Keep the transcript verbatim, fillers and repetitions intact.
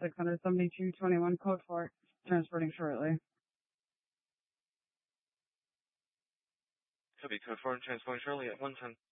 six hundred seventy-two twenty-one, code four, transporting shortly. Copy, code four, transporting shortly at one ten.